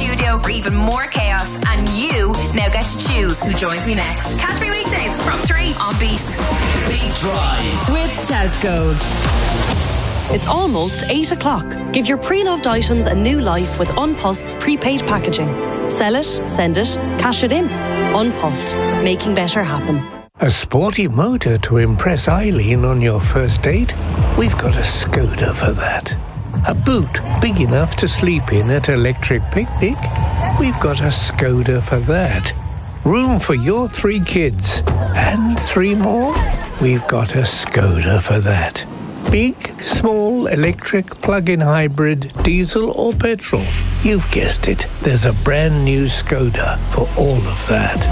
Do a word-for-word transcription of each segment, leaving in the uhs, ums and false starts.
studio for even more chaos, and you now get to choose who joins me next. Catch me weekdays from three on Beat. Beat Drive with Tesco. It's almost eight o'clock. Give your pre-loved items a new life with Unpost's prepaid packaging. Sell it, send it, cash it in. Unpost, making better happen. A sporty motor to impress Eileen on your first date? We've got a Skoda for that. A boot big enough to sleep in at Electric Picnic? We've got a Skoda for that. Room for your three kids and three more? We've got a Skoda for that. Big, small, electric, plug-in hybrid, diesel or petrol? You've guessed it. There's a brand new Skoda for all of that.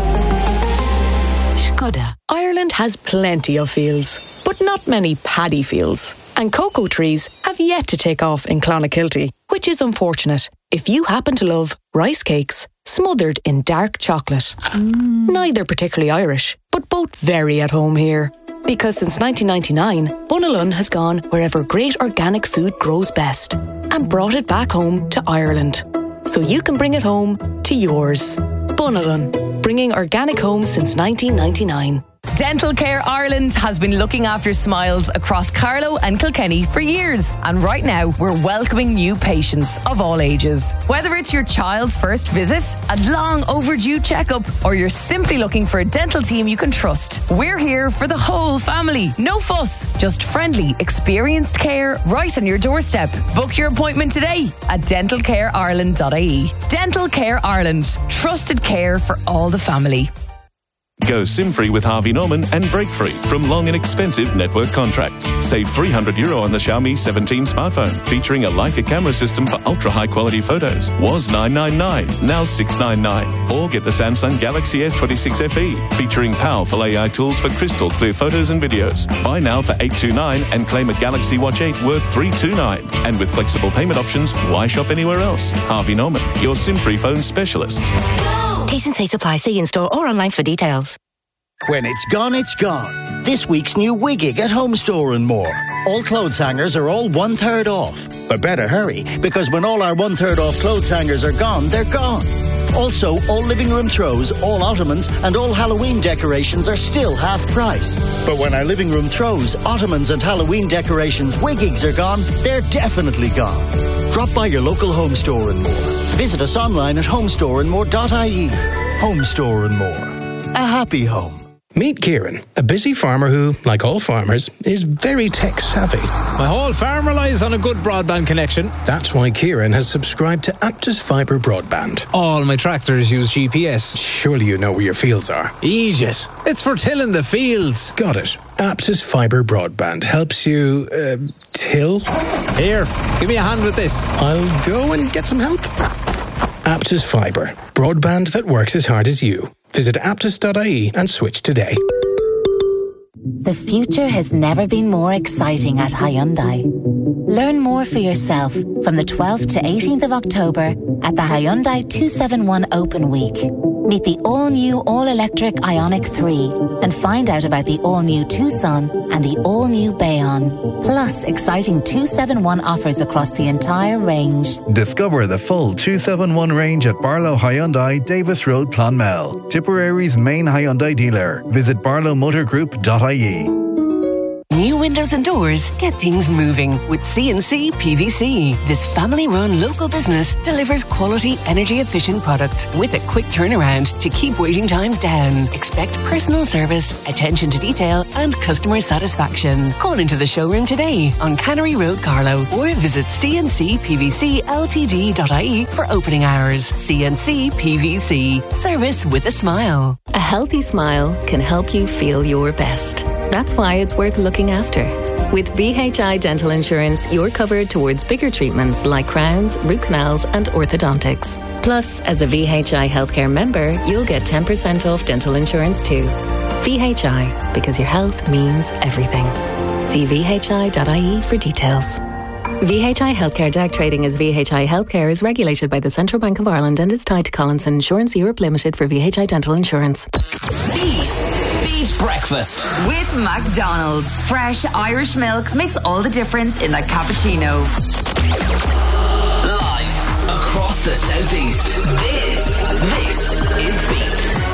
Skoda. Ireland has plenty of fields, but not many paddy fields. And cocoa trees have yet to take off in Clonakilty, which is unfortunate if you happen to love rice cakes smothered in dark chocolate. Mm. Neither particularly Irish, but both very at home here. Because since nineteen ninety-nine, Bunalun has gone wherever great organic food grows best and brought it back home to Ireland. So you can bring it home to yours. Bunalun, bringing organic home since nineteen ninety-nine. Dental Care Ireland has been looking after smiles across Carlow and Kilkenny for years. And right now, we're welcoming new patients of all ages. Whether it's your child's first visit, a long overdue checkup, or you're simply looking for a dental team you can trust, we're here for the whole family. No fuss, just friendly, experienced care right on your doorstep. Book your appointment today at dental care ireland dot I E. Dental Care Ireland. Trusted care for all the family. Go SIM-free with Harvey Norman and break-free from long and expensive network contracts. Save three hundred euro on the Xiaomi seventeen smartphone, featuring a Leica camera system for ultra-high-quality photos. Was nine nine nine, now six nine nine. Or get the Samsung Galaxy S twenty-six F E, featuring powerful A I tools for crystal clear photos and videos. Buy now for eight two nine and claim a Galaxy Watch eight worth three two nine. And with flexible payment options, why shop anywhere else? Harvey Norman, your SIM-free phone specialists. T's and C's apply. See in-store or online for details. When it's gone, it's gone. This week's new Wiggig at Home Store and More. All clothes hangers are all one-third off. But better hurry, because when all our one-third off clothes hangers are gone, they're gone. Also, all living room throws, all ottomans and all Halloween decorations are still half price. But when our living room throws, ottomans and Halloween decorations Wiggigs are gone, they're definitely gone. Drop by your local Home Store and More. Visit us online at home store and more dot I E. Home Store and More. A happy home. Meet Kieran, a busy farmer who, like all farmers, is very tech-savvy. My whole farm relies on a good broadband connection. That's why Kieran has subscribed to Aptus Fibre Broadband. All my tractors use G P S. Surely you know where your fields are. Egypt. It's for tilling the fields. Got it. Aptus Fibre Broadband helps you, uh, till? Here, give me a hand with this. I'll go and get some help. Aptus Fibre. Broadband that works as hard as you. Visit aptus dot I E and switch today. The future has never been more exciting at Hyundai. Learn more for yourself from the twelfth to eighteenth of October at the Hyundai two seventy-one Open Week. Meet the all-new all-electric Ioniq three and find out about the all-new Tucson and the all-new Bayon. Plus exciting two seventy-one offers across the entire range. Discover the full two seventy-one range at Barlow Hyundai, Davis Road, Clonmel. Tipperary's main Hyundai dealer. Visit barlow motor group dot I E. New windows and doors get things moving with C and C P V C. This family-run local business delivers quality, energy-efficient products with a quick turnaround to keep waiting times down. Expect personal service, attention to detail and customer satisfaction. Call into the showroom today on Cannery Road, Carlow, or visit c n c p v c l t d dot I E for opening hours. C and C P V C. Service with a smile. A healthy smile can help you feel your best. That's why it's worth looking after. With V H I Dental Insurance, you're covered towards bigger treatments like crowns, root canals and orthodontics. Plus, as a V H I healthcare member, you'll get ten percent off dental insurance too. V H I, because your health means everything. See v h i dot I E for details. V H I Healthcare D A G trading as V H I Healthcare is regulated by the Central Bank of Ireland and is tied to Collinson Insurance Europe Limited for V H I Dental Insurance. Beat. Beat Breakfast. With McDonald's. Fresh Irish milk makes all the difference in a cappuccino. Live across the southeast. This, this is Beat.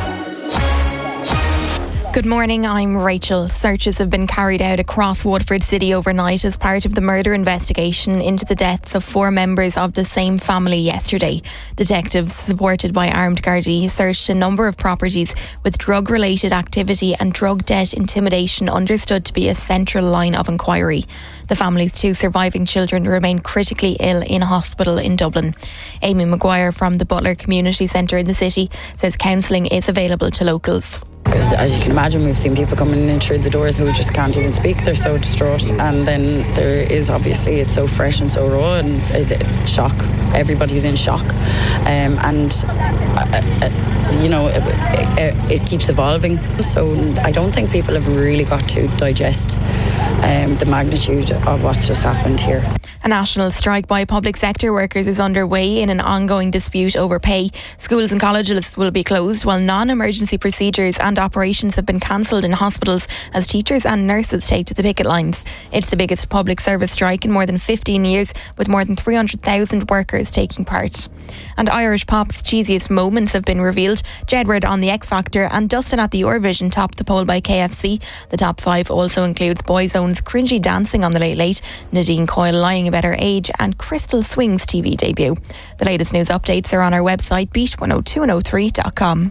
Good morning, I'm Rachel. Searches have been carried out across Waterford City overnight as part of the murder investigation into the deaths of four members of the same family yesterday. Detectives, supported by armed Gardaí, searched a number of properties with drug-related activity and drug debt intimidation understood to be a central line of inquiry. The family's two surviving children remain critically ill in hospital in Dublin. Amy Maguire from the Butler Community Centre in the city says counselling is available to locals. Because as you can imagine, we've seen people coming in through the doors who just can't even speak. They're so distraught. And then there is obviously, it's so fresh and so raw, and it, it's shock. Everybody's in shock. Um, and, uh, uh, you know, it, it, it keeps evolving. So I don't think people have really got to digest um, the magnitude of what's just happened here. A national strike by public sector workers is underway in an ongoing dispute over pay. Schools and colleges will be closed while non-emergency procedures and operations have been cancelled in hospitals as teachers and nurses take to the picket lines. It's the biggest public service strike in more than fifteen years, with more than three hundred thousand workers taking part. And Irish pop's cheesiest moments have been revealed. Jedward on the X Factor and Dustin at the Eurovision topped the poll by K F C. The top five also includes Boyzone's cringy dancing on the Late Late, Nadine Coyle lying about her age, and Crystal Swing's T V debut. The latest news updates are on our website beat one oh two one oh three dot com.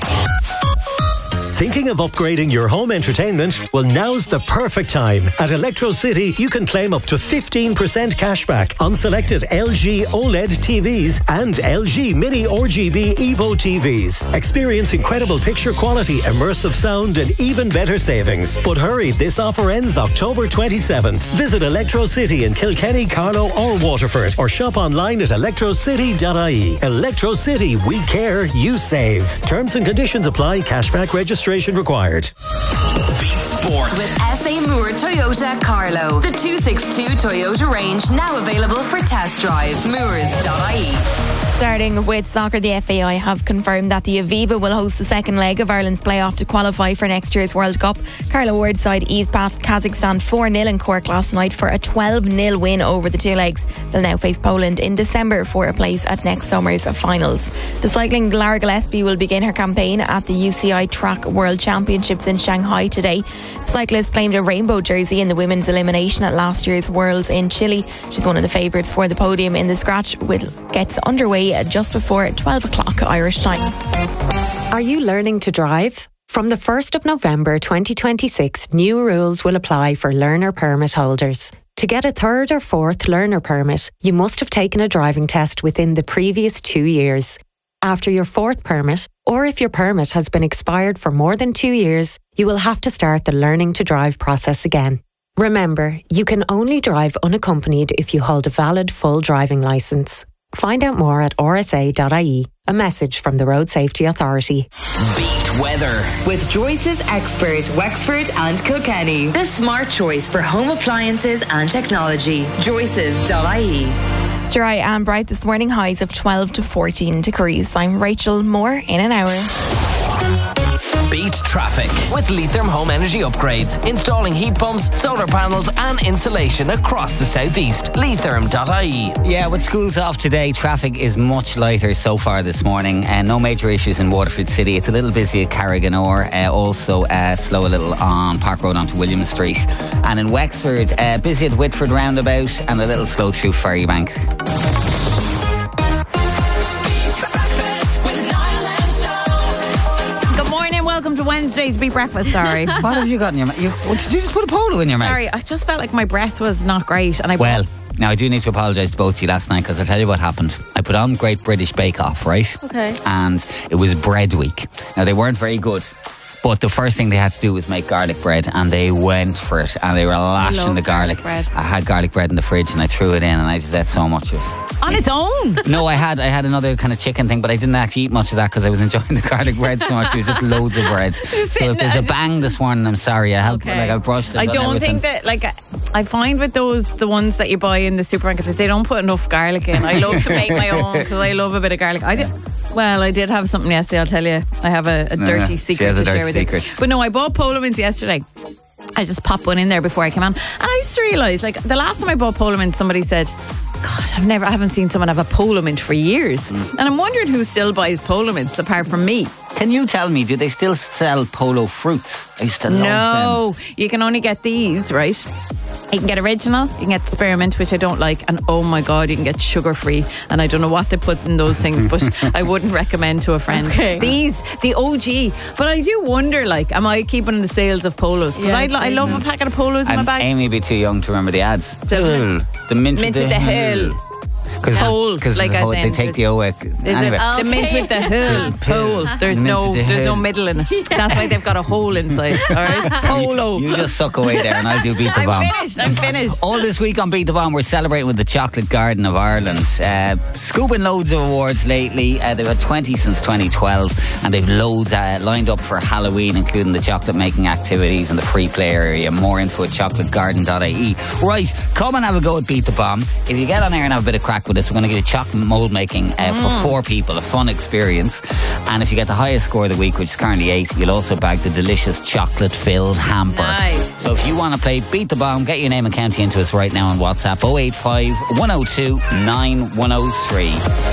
Thinking of upgrading your home entertainment? Well, now's the perfect time. At Electro City, you can claim up to fifteen percent cashback on selected L G OLED T Vs and L G Mini R G B Evo T Vs. Experience incredible picture quality, immersive sound, and even better savings. But hurry, this offer ends October twenty-seventh. Visit Electro City in Kilkenny, Carlow, or Waterford, or shop online at electro city dot I E. Electro City, we care, you save. Terms and conditions apply. Cashback registration required. Sport. With S A Moore Toyota Carlow. The two sixty-two Toyota range now available for test drive. Moores dot I E. Starting with soccer, the F A I have confirmed that the Aviva will host the second leg of Ireland's playoff to qualify for next year's World Cup. Carlo Ward's side eased past Kazakhstan four nil in Cork last night for a twelve nil win over the two legs. They'll now face Poland in December for a place at next summer's finals. The cycling, Lara Gillespie will begin her campaign at the U C I Track World Championships in Shanghai today. The cyclist claimed a rainbow jersey in the women's elimination at last year's Worlds in Chile. She's one of the favourites for the podium in the scratch, which gets underway just before twelve o'clock Irish time. Are you learning to drive? From the first of November twenty twenty-six, new rules will apply for learner permit holders. To get a third or fourth learner permit, you must have taken a driving test within the previous two years. After your fourth permit, or if your permit has been expired for more than two years, you will have to start the learning to drive process again. Remember, you can only drive unaccompanied if you hold a valid full driving licence. Find out more at r s a dot I E. A message from the Road Safety Authority. Beat weather. With Joyce's expert, Wexford and Kilkenny. The smart choice for home appliances and technology. Joyce's dot I E. Dry and bright this morning, highs of twelve to fourteen degrees. I'm Rachel. More in an hour. Beat traffic with Leitherm Home Energy Upgrades. Installing heat pumps, solar panels and insulation across the southeast. Leitherm dot I E. Yeah, with schools off today, traffic is much lighter so far this morning, and uh, no major issues in Waterford City. It's a little busy at Carriganore, uh, also uh, slow a little on Park Road onto William Street. And in Wexford, uh, busy at Whitford roundabout and a little slow through Ferrybank. Welcome to Wednesday's Beat Breakfast. Sorry. What have you got in your mouth? You, did you just put a polo in your mouth? Sorry, I just felt like my breath was not great. And I well, bought- now I do need to apologise to both of you last night, because I'll tell you what happened. I put on Great British Bake Off, right? Okay. And it was bread week. Now they weren't very good, but the first thing they had to do was make garlic bread, and they went for it, and they were lashing the garlic. garlic bread. I had garlic bread in the fridge, and I threw it in, and I just ate so much of it. On its own? No, I had I had another kind of chicken thing, but I didn't actually eat much of that because I was enjoying the garlic bread so much. It was just loads of bread. So if there's a bang this morning, I'm sorry. I have okay. like I brushed it. I don't think that like I find with those the ones that you buy in the supermarkets, they don't put enough garlic in. I love to make my own because I love a bit of garlic. I did. Well, I did have something yesterday. I'll tell you. I have a, a dirty yeah, secret she has a to dirty share with secret. you. But no, I bought polo mints yesterday. I just popped one in there before I came on, and I just realised, like, the last time I bought polo mints, somebody said, God, I've never, I haven't seen someone have a polo mint for years. Mm. And I'm wondering who still buys polo mints apart from me. Can you tell me, do they still sell polo fruits? I used to love no, them. No, you can only get these, right? You can get original, you can get spearmint, which I don't like, and oh my God, you can get sugar-free, and I don't know what they put in those things, but I wouldn't recommend to a friend. Okay. These, the O G. But I do wonder, like, am I keeping the sales of polos? Because yeah, I, I love a packet of polos in and my bag. Amy would be too young to remember the ads. So, the mint, mint with the, the hill. Because pole, like the whole, they take the O. Anyway. The mint with the hill, pole. There's no, the there's no middle in it. That's why they've got a hole inside. All right, polo. You, you just suck away there, and I'll do Beat the I'm Bomb. I'm finished. I'm finished. All this week on Beat the Bomb, we're celebrating with the Chocolate Garden of Ireland. Uh, scooping loads of awards lately. Uh, they've had twenty since twenty twelve, and they've loads uh, lined up for Halloween, including the chocolate making activities and the free play area. More info at chocolate garden dot I E. Right, come and have a go at Beat the Bomb. If you get on there and have a bit of crack with us, we're going to give you chocolate mould making uh, mm. for four people, a fun experience. And if you get the highest score of the week, which is currently eight, you'll also bag the delicious chocolate filled hamper. Nice. So if you want to play Beat the Bomb, get your name and county into us right now on WhatsApp oh eight five, one oh two, nine one oh three.